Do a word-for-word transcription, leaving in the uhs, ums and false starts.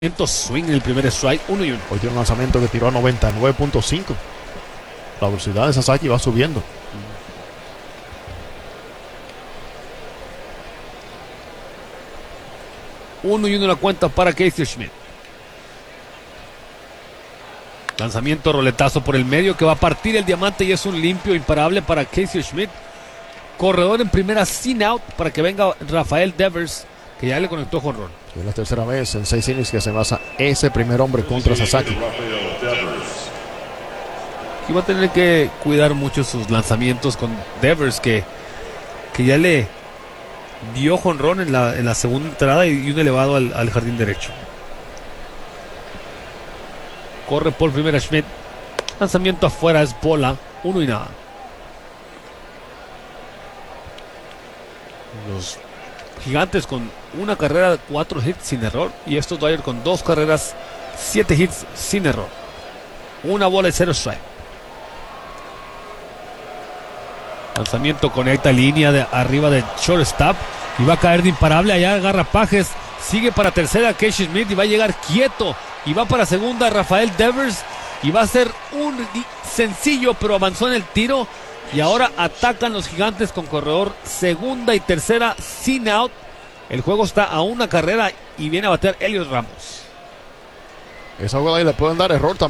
Swing en el primer strike, uno y uno. Hoy tiene un lanzamiento que tiró a noventa y nueve punto cinco. La velocidad de Sasaki va subiendo. Uno y uno la cuenta para Casey Schmidt. Lanzamiento roletazo por el medio que va a partir el diamante y es un limpio imparable para Casey Schmidt. Corredor en primera sin out para que venga Rafael Devers, que ya le conectó jonrón. Es la tercera vez en seis innings que se basa ese primer hombre contra Sasaki. Y va a tener que cuidar mucho sus lanzamientos con Devers, que, que ya le dio jonrón en la, en la segunda entrada y, y un elevado al, al jardín derecho. Corre por primera Schmidt. Lanzamiento afuera, es bola, uno y nada. Los Gigantes con una carrera, cuatro hits sin error. Y estos Dodgers con dos carreras, siete hits sin error. Una bola y cero strike. Lanzamiento conecta línea de arriba de shortstop. Y va a caer de imparable. Allá agarra Pajes. Sigue para tercera Casey Schmidt y va a llegar quieto. Y va para segunda Rafael Devers. Y va a ser un sencillo, pero avanzó en el tiro. Y ahora atacan los Gigantes con corredor segunda y tercera sin out. El juego está a una carrera y viene a bater Helios Ramos. Esa jugada ahí le pueden dar error también.